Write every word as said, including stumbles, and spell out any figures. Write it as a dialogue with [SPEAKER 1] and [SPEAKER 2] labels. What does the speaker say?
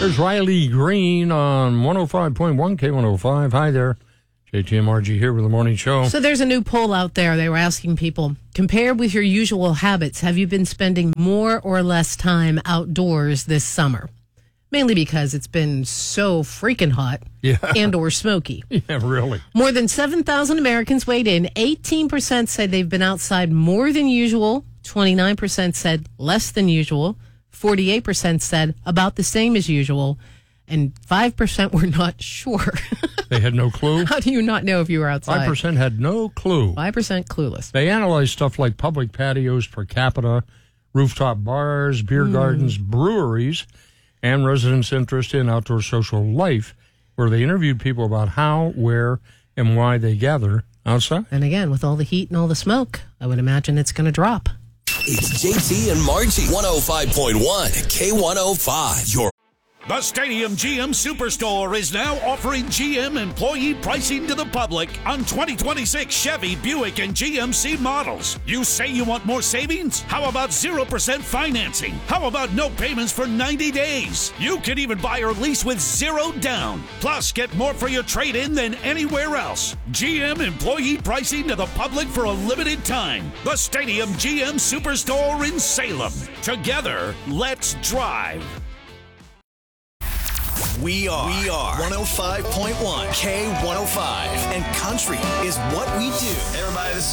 [SPEAKER 1] There's Riley Green on one oh five point one K one oh five. Hi there. J T M R G here with the morning show.
[SPEAKER 2] So there's a new poll out there. They were asking people, compared with your usual habits, have you been spending more or less time outdoors this summer? Mainly because it's been so freaking hot
[SPEAKER 1] yeah.
[SPEAKER 2] and or smoky.
[SPEAKER 1] Yeah, really.
[SPEAKER 2] More than seven thousand Americans weighed in. eighteen percent said they've been outside more than usual. twenty-nine percent said less than usual. forty-eight percent said about the same as usual. And five percent were not sure.
[SPEAKER 1] They had no clue?
[SPEAKER 2] How do you not know if you were outside?
[SPEAKER 1] five percent had no clue.
[SPEAKER 2] five percent clueless.
[SPEAKER 1] They analyzed stuff like public patios per capita, rooftop bars, beer mm. gardens, breweries, and residents' interest in outdoor social life, where they interviewed people about how, where, and why they gather outside.
[SPEAKER 2] And again, with all the heat and all the smoke, I would imagine it's going to drop.
[SPEAKER 3] It's J T and Margie, one oh five point one K one oh five. Your
[SPEAKER 4] The Stadium G M Superstore is now offering G M employee pricing to the public on twenty twenty-six Chevy, Buick, and G M C models. You say you want more savings? How about zero percent financing? How about no payments for ninety days? You can even buy or lease with zero down. Plus, get more for your trade-in than anywhere else. G M employee pricing to the public for a limited time. The Stadium G M Superstore in Salem. Together, let's drive.
[SPEAKER 3] We are, we are one oh five point one K one oh five, and country is what we do.
[SPEAKER 5] Hey everybody, this is